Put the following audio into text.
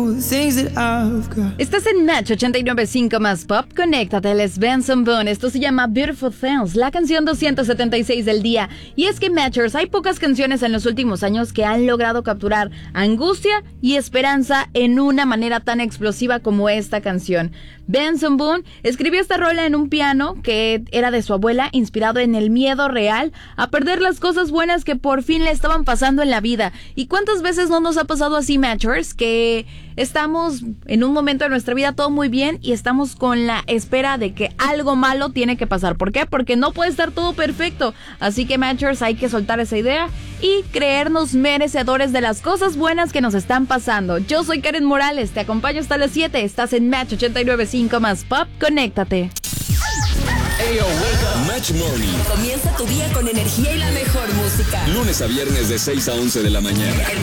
Estás en Match 89.5 más Pop. Conéctate, él es Benson Boone. Esto se llama Beautiful Things, la canción 276 del día. Y es que, Matchers, hay pocas canciones en los últimos años que han logrado capturar angustia y esperanza en una manera tan explosiva como esta canción. Benson Boone escribió esta rola en un piano que era de su abuela, inspirado en el miedo real a perder las cosas buenas que por fin le estaban pasando en la vida. ¿Y cuántas veces no nos ha pasado así, Matchers? Que estamos en un momento de nuestra vida todo muy bien y estamos con la espera de que algo malo tiene que pasar. ¿Por qué? Porque no puede estar todo perfecto. Así que, Matchers, hay que soltar esa idea y creernos merecedores de las cosas buenas que nos están pasando. Yo soy Karen Morales, te acompaño hasta las 7. Estás en Match 89.5 más Pop. Conéctate. Ayo, wake up. Match Morning. Comienza tu día con energía y la mejor música. Lunes a viernes de 6 a 11 de la mañana.